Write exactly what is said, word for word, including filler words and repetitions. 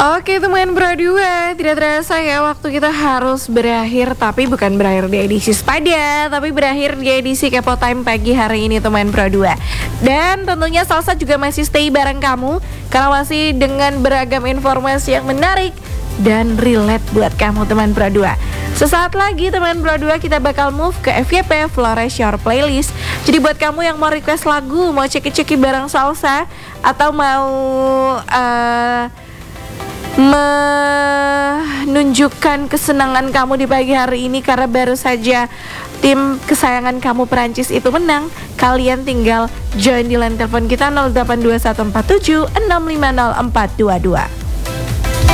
Oke teman Pro dua, tidak terasa ya waktu kita harus berakhir. Tapi bukan berakhir di edisi Sepada, tapi berakhir di edisi Kepo Time pagi hari ini teman Pro dua. Dan tentunya Salsa juga masih stay bareng kamu, karena masih dengan beragam informasi yang menarik dan relate buat kamu teman Pro dua. Sesaat lagi teman Pro dua kita bakal move ke F Y P Flores Your Playlist. Jadi buat kamu yang mau request lagu, mau ceki-ceki bareng Salsa, atau mau uh, menunjukkan kesenangan kamu di pagi hari ini karena baru saja tim kesayangan kamu Perancis itu menang, kalian tinggal join di line telepon kita nol delapan dua satu empat tujuh enam lima nol empat dua dua.